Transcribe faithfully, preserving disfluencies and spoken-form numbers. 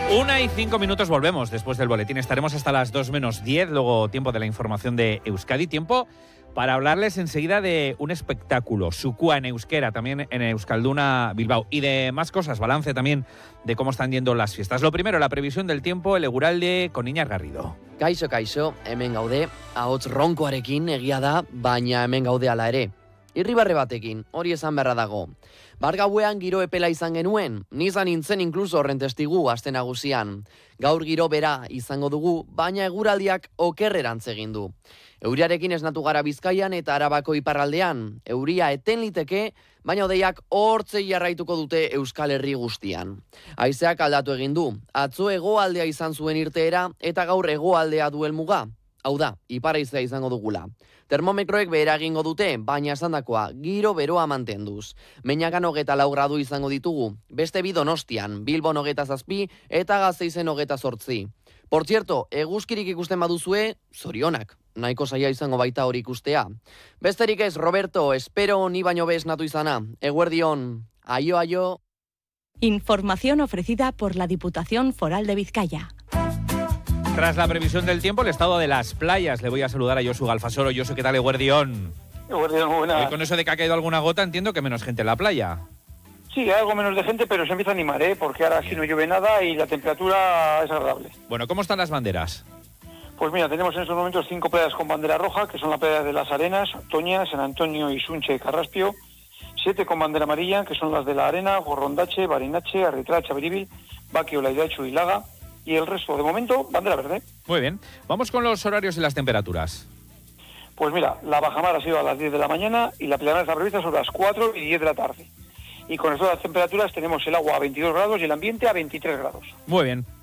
Una y cinco minutos volvemos después del boletín. Estaremos hasta las dos menos diez, luego tiempo de la información de Euskadi. Tiempo para hablarles enseguida de un espectáculo, Sukua en euskera, también en Euskalduna Bilbao, y de más cosas, balance también de cómo están yendo las fiestas. Lo primero, la previsión del tiempo, el Eguralde con Iñar Garrido. Kaixo, kaixo, hemen gaude, ahots ronkoarekin egia da, baina hemen gaude ala ere. Irribarre batekin, hori esan beharra dago. Bargauean giro epela izan genuen, nizan nintzen inkluso horren testigu aste nagusian. Gaur giro bera izango dugu, baina eguraldiak okerrerantz egin du. Euriarekin esnatu gara Bizkaian eta Arabako iparraldean. Euria eten liteke, baina hodeiak hortzei jarraituko dute Euskal Herri guztian. Haizeak aldatu egin du, atzo hegoaldea izan zuen irteera eta gaur hegoaldea duel muga. Hau da, iparhaizea izango dugula. Termometroek behera egingo dute, baina esandakoa giro beroa mantenduz. Meñakan hogeta lau gradu izango ditugu, beste bi Donostian, Bilbon hogeta zazpi eta Gasteizen hogeta zortzi. Por cierto, eguzkirik ikusten baduzue, zorionak, nahiko zaila izango baita hori ikustea. Besterik ez, Roberto, espero ni baino bez natu izana. Eguerdion, aio, aio. Información ofrecida por la Diputación Foral de Vizcaya. Tras la previsión del tiempo, el estado de las playas. Le voy a saludar a Josu Galfasoro. Josu, ¿qué tal, Eguerdión? Eguerdión, buena. Y con eso de que ha caído alguna gota, entiendo que menos gente en la playa. Sí, hay algo menos de gente, pero se empieza a animar, ¿eh? Porque ahora sí no llueve nada y la temperatura es agradable. Bueno, ¿cómo están las banderas? Pues mira, tenemos en estos momentos cinco playas con bandera roja, que son la playa de Las Arenas, Toña, San Antonio, Isunche y Carraspio. Siete con bandera amarilla, que son las de La Arena, Gorrondache, Barinache, Arritracha, Beribil, Baquio, Laidachu y Laga. Y el resto, de momento, bandera verde. Muy bien. Vamos con los horarios y las temperaturas. Pues mira, la bajamar ha sido a las diez de la mañana y la pleamar está prevista sobre las cuatro y diez de la tarde. Y con estas temperaturas tenemos el agua a veintidós grados y el ambiente a veintitrés grados. Muy bien.